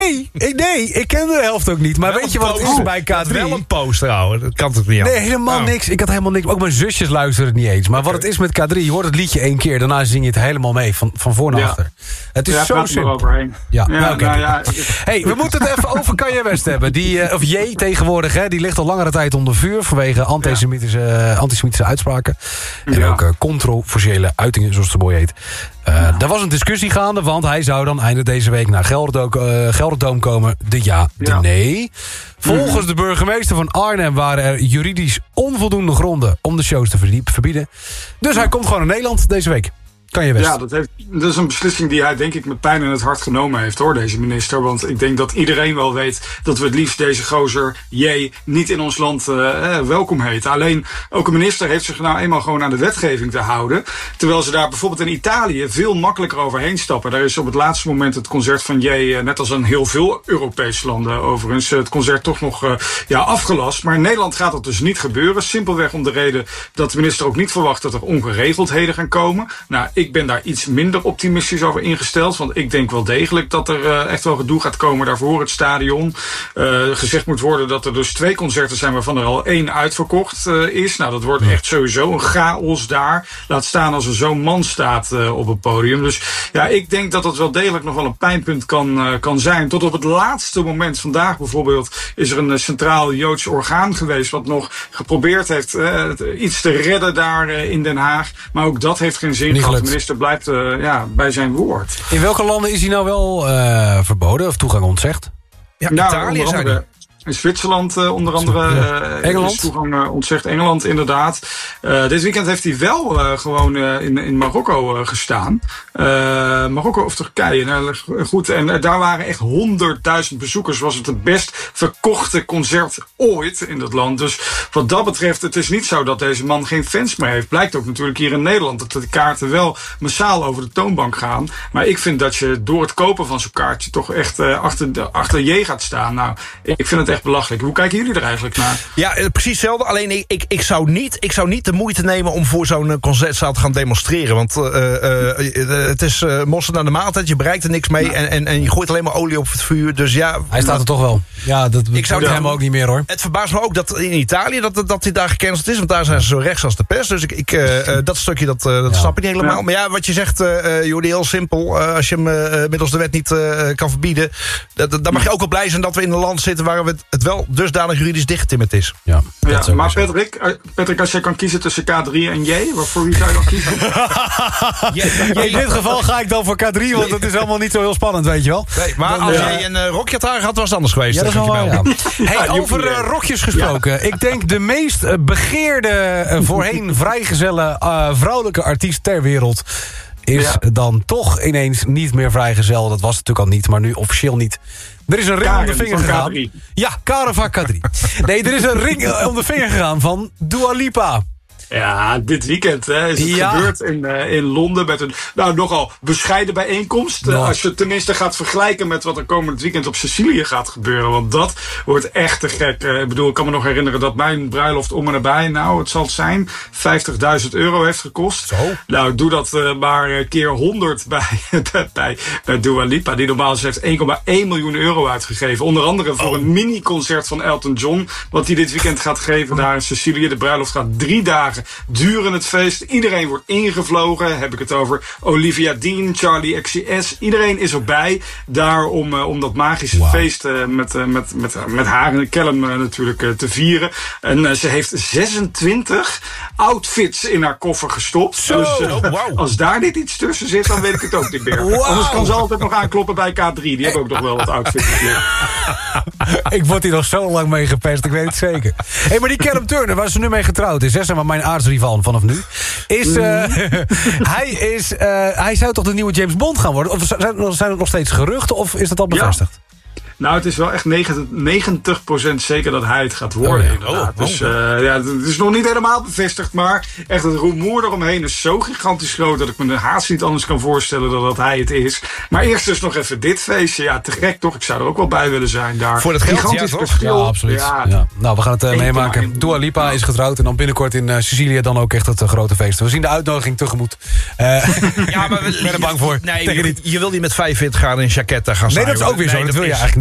Nee, ik ken de helft ook niet. Maar weet je wat het is bij K3? Wel een poster, ouwe. Dat kan toch niet Nee, helemaal niks. Ik had helemaal niks. Ook mijn zusjes luisteren het niet eens. Maar wat het is met K3, je hoort het liedje 1 keer. Daarna zing je het helemaal mee, van voor naar achter. Het is zo simpel. Overheen. Hey, we moeten het even over Kanye West hebben. Of J tegenwoordig, hè, die ligt al langere tijd onder vuur... vanwege antisemitische uitspraken. En ook controversiële uitingen, zoals het zo mooi heet. Er was een discussie gaande, want hij zou dan einde deze week naar Gelderdoom komen. De nee. Volgens de burgemeester van Arnhem waren er juridisch onvoldoende gronden om de shows te verbieden. Dus hij komt gewoon naar Nederland deze week. Kanye West. Ja, dat is een beslissing die hij denk ik met pijn in het hart genomen heeft, hoor, deze minister. Want ik denk dat iedereen wel weet dat we het liefst deze gozer niet in ons land welkom heten. Alleen, ook een minister heeft zich nou eenmaal gewoon aan de wetgeving te houden. Terwijl ze daar bijvoorbeeld in Italië veel makkelijker overheen stappen. Daar is op het laatste moment het concert van net als in heel veel Europese landen overigens, het concert toch nog afgelast. Maar in Nederland gaat dat dus niet gebeuren. Simpelweg om de reden dat de minister ook niet verwacht dat er ongeregeldheden gaan komen. Nou, ik ben daar iets minder optimistisch over ingesteld. Want ik denk wel degelijk dat er echt wel gedoe gaat komen daarvoor het stadion. Gezegd moet worden dat er dus 2 concerten zijn waarvan er al 1 uitverkocht is. Nou, dat wordt echt sowieso een chaos daar. Laat staan als er zo'n man staat op het podium. Dus ja, ik denk dat dat wel degelijk nog wel een pijnpunt kan zijn. Tot op het laatste moment, vandaag bijvoorbeeld, is er een centraal Joods orgaan geweest wat nog geprobeerd heeft iets te redden daar in Den Haag. Maar ook dat heeft geen zin gehad. De minister blijft bij zijn woord. In welke landen is hij nou wel verboden of toegang ontzegd? Ja, Italië zijn er. In Zwitserland onder andere. Engeland? Is toegang ontzegd. Engeland inderdaad. Dit weekend heeft hij wel gewoon in Marokko gestaan. Marokko of Turkije. Nou, goed, en daar waren echt 100.000 bezoekers. Was het best verkochte concert ooit in dat land. Dus wat dat betreft, het is niet zo dat deze man geen fans meer heeft. Blijkt ook natuurlijk hier in Nederland dat de kaarten wel massaal over de toonbank gaan. Maar ik vind dat je door het kopen van zo'n kaartje toch echt achter J gaat staan. Nou, ik vind het echt belachelijk. Hoe kijken jullie er eigenlijk naar? Ja, precies hetzelfde. Alleen ik zou niet de moeite nemen om voor zo'n concertzaal te gaan demonstreren. Want het is mossen naar de maaltijd. Je bereikt er niks mee. En je gooit alleen maar olie op het vuur. Dus ja, hij staat er toch wel. Ja, dat zou hem ook niet meer, hoor. Het verbaast me ook dat in Italië dat hij daar gecanceld is. Want daar zijn ze zo rechts als de pers. Dus dat stukje dat snap ik niet helemaal. Ja. Maar ja, wat je zegt, Jordi, heel simpel. Als je hem middels de wet niet kan verbieden, dan mag je ook wel blij zijn dat we in een land zitten waar we het wel dusdanig juridisch dichtgetimmerd is. Ja, maar Patrick, als jij kan kiezen tussen K3 en J, voor wie zou je dan kiezen? In dit geval ga ik dan voor K3, want het is allemaal niet zo heel spannend, weet je wel. Nee, maar als jij een rokje had, was het anders geweest. Ja, dat is wel waar, ja. Hey, over rokjes gesproken. Ja. Ik denk de meest begeerde voorheen vrijgezelle vrouwelijke artiest ter wereld is dan toch ineens niet meer vrijgezel. Dat was het natuurlijk al niet, maar nu officieel niet. Er is een ring om de vinger gegaan. K3. Ja, Karen van K3. Nee, er is een ring om de vinger gegaan van Dua Lipa. Ja, dit weekend is het gebeurd in Londen met een nogal bescheiden bijeenkomst. Als je het tenminste gaat vergelijken met wat er komend weekend op Sicilië gaat gebeuren. Want dat wordt echt te gek. Ik bedoel, ik kan me nog herinneren dat mijn bruiloft om en nabij, het zal het zijn, €50.000 heeft gekost. Zo. Nou, doe dat maar keer 100 bij Dua Lipa. Die normaal heeft €1,1 miljoen uitgegeven. Onder andere voor een mini-concert van Elton John. Wat hij dit weekend gaat geven daar in Sicilië. De bruiloft gaat 3 dagen duren het feest. Iedereen wordt ingevlogen. Heb ik het over Olivia Dean, Charlie XCX. Iedereen is erbij daar om dat magische feest met haar en Callum natuurlijk te vieren. En ze heeft 26 outfits in haar koffer gestopt. Zo. Dus als daar niet iets tussen zit, dan weet ik het ook niet meer. Wow. Anders kan ze altijd nog aankloppen bij K3. Die hebben ook nog wel wat outfits. Ik word hier nog zo lang mee gepest, ik weet het zeker. Hey, maar die Callum Turner, waar ze nu mee getrouwd is, zeg maar mijn aardsrivaal vanaf nu, is hij zou toch de nieuwe James Bond gaan worden? Of zijn het nog steeds geruchten, of is dat al bevestigd? Nou, het is wel echt 90% zeker dat hij het gaat worden, inderdaad. Dus het is nog niet helemaal bevestigd, maar echt het rumoer eromheen is zo gigantisch groot dat ik me haast niet anders kan voorstellen dat hij het is. Maar eerst dus nog even dit feestje. Ja, te gek toch? Ik zou er ook wel bij willen zijn daar. Voor het geld, gigantisch verschil. Ja, absoluut. Ja. Nou, we gaan het meemaken. Dua Lipa is getrouwd en dan binnenkort in Sicilië dan ook echt het grote feest. We zien de uitnodiging tegemoet. Ja, maar ik ben er bang voor. Nee, je wil niet met 45 graden in jaquetta gaan staan. Nee, dat is ook weer zo. Dat wil je eigenlijk niet.